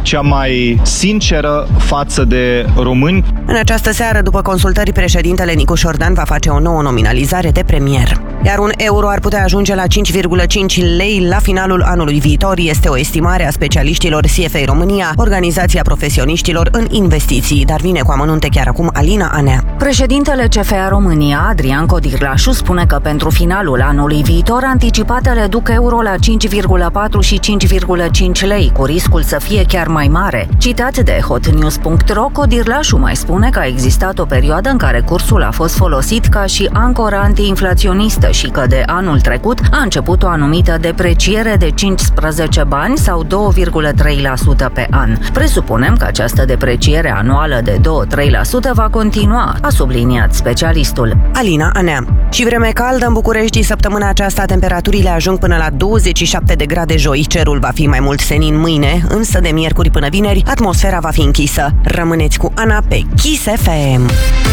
cea mai sinceră față de români. În această seară, după consultări, președintele Nicu Șordan va face o nouă nominalizare de premier. Iar un euro ar putea ajunge la 5,5 lei la finalul anului viitor. Este o estimare a specialiștilor CFA România, organizația profesioniștilor în investiții. Dar vine cu amănunte chiar acum Alina Anea. Președintele CFA România, Adrian Codirlașu, spune că pentru finalul anului viitor anticipatele duc euro la 5,4 și 5,5 lei, cu riscul să fie chiar mai mare. Citat de hotnews.ro, Codirlașu mai spune că a existat o perioadă în care cursul a fost folosit ca și ancoră antiinflaționistă și că de anul trecut a început o anumită depreciere de 15 bani sau 2,3% pe an. Presupunem că această depreciere anuală de 2-3% va continua, a subliniat specialistul. Alina Anea. Și vreme caldă în București săptămâna aceasta, temperaturile ajung până la 27 de grade joi. Cerul va fi mai mult senin mâine, însă de miercuri până vineri atmosfera va fi închisă. Rămâneți cu Ana pe Kiss FM.